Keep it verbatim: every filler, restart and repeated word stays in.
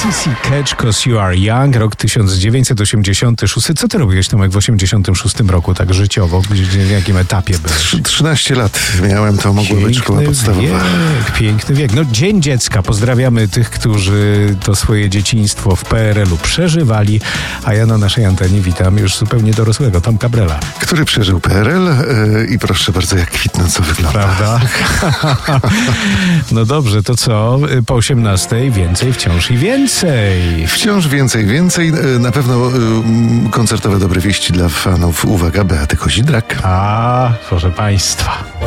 C Catch 'Cause You Are Young, rok tysiąc dziewięćset osiemdziesiąty szósty. Co ty robiłeś, Tomek, w osiemdziesiątym szóstym roku, tak życiowo? Gdzie, w jakim etapie byłeś? trzynaście lat miałem, to mogło być szkoła podstawowa. Wiek, piękny wiek. No, Dzień Dziecka. Pozdrawiamy tych, którzy to swoje dzieciństwo w P R L u przeżywali, a ja na naszej antenie witam już zupełnie dorosłego Tomka Brela. Który przeżył P R L yy, i proszę bardzo, jak kwitnąco wygląda. Prawda? No dobrze, to co? Po osiemnastej więcej, wciąż i więcej. Wciąż więcej, więcej. Na pewno yy, koncertowe dobre wieści dla fanów. Uwaga, Beaty Kozidrak. A, proszę państwa.